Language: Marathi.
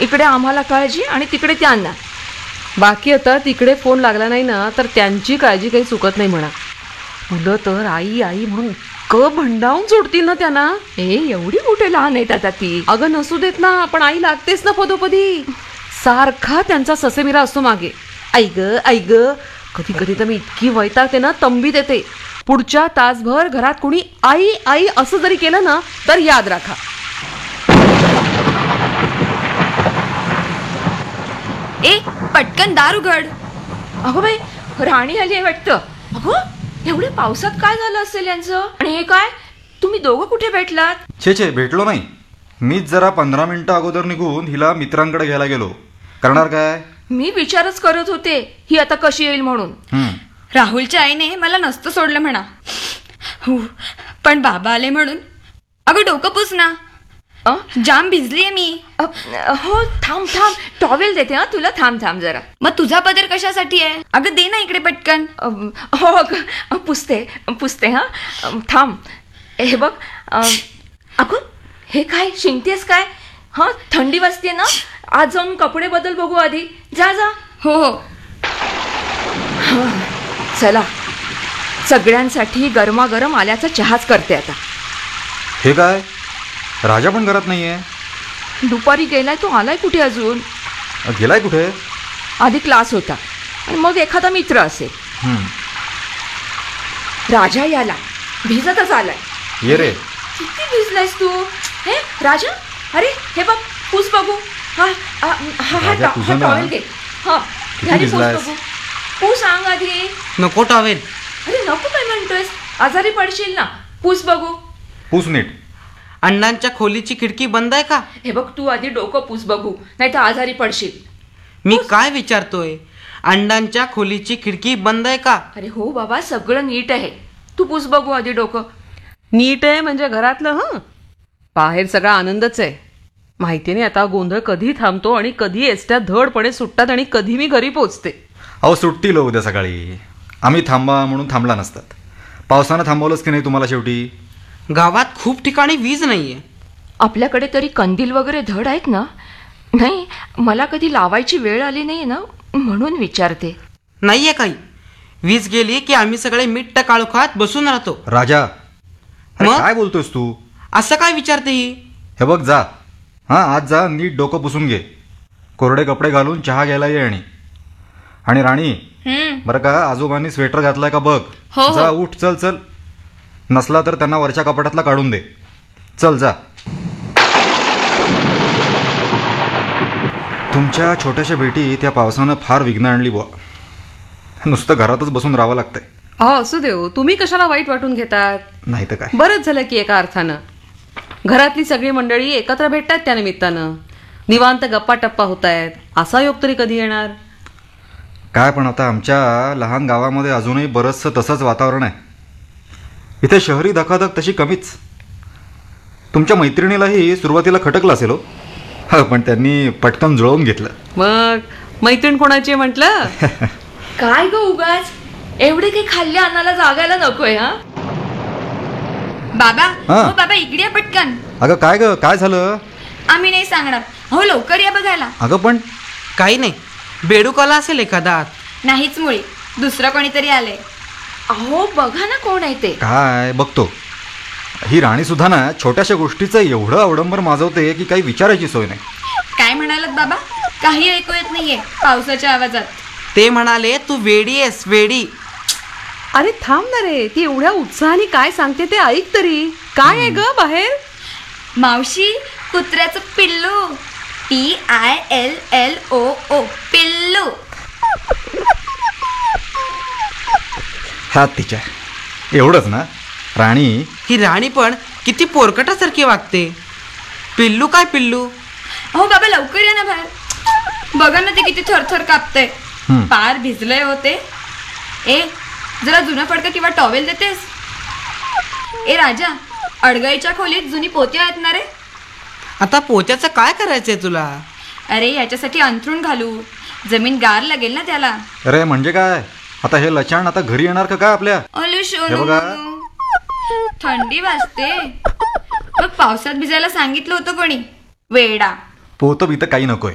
इकडे आम्हाला काळजी आणि तिकडे त्यांना. बाकी आता तिकडे फोन लागला नाही ना तर त्यांची काळजी काही चुकत नाही म्हणा. मुलं तर आई आई म्हणून भंडावून सोडतील ना त्यांना. एवढी कुठे लहान आहेत आता ती. अगं नसू देत ना, पण आई लागतेच ना पदोपदी. सारखा त्यांचा ससेमिरा असतो मागे. आई ग. कधी कधी तर मी इतकी वैतागते ना, तंबी देते. पुढच्या तासभर घरात कुणी आई आई असं जरी केलं ना तर याद राखा. पटकन दार उघड. अगो बाई, राणी आली आहे वाटतं. अगो, एवढ्या पावसात काय झालं असेल यांचं? आणि हे काय, तुम्ही दोघं कुठे भेटलात? छे भेटलो नाही. मीच जरा 15 मिनिटं अगोदर निघून हिला मित्रांकडे घ्यायला गेलो. करणार काय? मी विचारच करत होते ही आता कशी येईल म्हणून. राहुलच्या आईने मला नसतं सोडलं म्हणा. पण बाबा आले म्हणून. अगं डोकं पुस ना, जाम भिजलीये मी. हो थांब, टॉवेल देते. हा तुला, थांब जरा. मग तुझा पदर कशासाठी आहे? अगं दे ना इकडे पटकन. हो अगं, पुसते. हा थांब. हे बघ. अगं हे काय शिंकतेस काय? हा थंडी वाजते ना, आज जाऊन कपडे बदल बघू आधी. जा. हो. चला, सगळ्यांसाठी गरमागरम आल्याचा चहाच करते आता. हे काय, राजा पण घरात नाहीये? दुपारी गेलाय तो. आलाय कुठे अजून? गेलाय कुठे? आधी क्लास होता आणि मग एखादा मित्र असेल. राजा याला भिजतच आलाय. ये रे. किती भिजलायस तू? हे राजा, अरे हे बघ, पूस बघू. हा टॉवेल घे. हा पूस बघू. पूस सांग आधी. नको टॉवेल. अरे नको काय म्हणतोयस? आजारी पडशील ना. पूस बघू. पूस नीट. अण्णांच्या खोलीची खिडकी बंद आहे का? हे बघ, तू आधी डोकं पूस बघू, नाही तर आजारी पडशील. मी काय विचारतोय? अण्णांच्या खोलीची खिडकी बंद आहे का? अरे हो बाबा, सगळं नीट आहे. तू पूस बघू आधी डोकं. नीट आहे म्हणजे घरातलं. बाहेर सगळा आनंदच आहे. माहिती नाही आता गोंधळ कधी थांबतो आणि कधी एसट्या धडपणे सुटतात आणि कधी मी घरी पोहोचते. अहो सुट्टी उद्या सकाळी. आम्ही थांबा म्हणून थांबला नसतात. पावसानं थांबवलंच की नाही तुम्हाला शेवटी? गावात खूप ठिकाणी वीज नाहीये. आपल्याकडे तरी कंदील वगैरे धड आहेत ना? नाही, मला कधी लावायची वेळ आली नाही ना, म्हणून विचारते. नाहीये काही. वीज गेली की आम्ही सगळे मिट्ट काळोखात बसून राहतो. राजा, काय बोलतोयस तू? असं काय विचारते ही? हे बघ, जा. आज जा, नीट डोकं पुसून घे. कोरडे कपडे घालून चहा घ्यायला ये. आणि राणी, बरं का, आजोबांनी स्वेटर घातलाय का बघ. जा, उठ, चल. नसला तर त्यांना वरच्या कपाटातला काढून दे. चल जा. तुमच्या छोट्याशा भेटी त्या पावसानं फार विघ्न आणली बुवा. नुसतं घरातच बसून राहावं लागतंय. असू देव, तुम्ही कशाला वाईट वाटून घेतात? नाही तर काय. बरंच झालं की एका अर्थानं घरातली सगळी मंडळी एकत्र भेटतात त्या निमित्तानं. निवांत गप्पा टप्पा होत आहेत. असा योग तरी कधी येणार? काय पण आता आमच्या लहान गावामध्ये अजूनही बरंचसं तसंच वातावरण आहे. इथे शहरी धकाधक तशी कमीच. तुमच्या मैत्रिणीलाही सुरुवातीला खटकलं असेल हो, पण त्यांनी पटकन जुळवून घेतलं. मग मैत्रीण कोणाची म्हटलं? काय ग उगाच एवढे काही खाल्ल्या अन्नाला जागायला नकोय. बाबा इकडे या पटकन. अगं काय ग, काय झालं? आम्ही नाही सांगणार. हो लवकर या बघायला. अगं पण काही नाही, बेडूकाला असेल एखादा. नाहीच मुळी, दुसरं कोणीतरी आलंय. अहो बघा ना कोण आहे ते. काय बघतो. ही राणी सुद्धा ना छोट्याशा गोष्टीचं एवढं अवडंबर माजवते की काही विचारायची सोय नाही. काय म्हणालात बाबा? काही ऐकू येत नाहीये पावसाच्या आवाजात. ते म्हणाले तू वेडी आहेस, वेडी. अरे थांब ना रे, ती एवढ्या उत्साहाने काय सांगते ते ऐक तरी. काय आहे ग बाहेर? मावशी, कुत्र्याचं पिल्लू. PILLO पिल्लू. हात तिच्या. एवढंच ना? राणी, ही राणी पण किती पोरकटासारखी वागते. पिल्लू काय पिल्लू? हो बाबा लवकर या ना बाहेर. बघा ना ते किती थरथर कापते. पार भिजले होते. जरा जुना फडका किंवा टॉवेल देतेस? राजा, अडगाईच्या खोलीत जुनी पोती आहेत ना रे. आता पोत्याचं काय करायचंय तुला? अरे याच्यासाठी अंथरूण घालू. जमीन गार लागेल ना त्याला. अरे म्हणजे काय? आता हे लचाण आता घरी येणार का काय आपल्या? थंडी वाजते. मग पावसात भिजायला सांगितलं होतं कोणी? वेडा. पोतं बितं काही नकोय.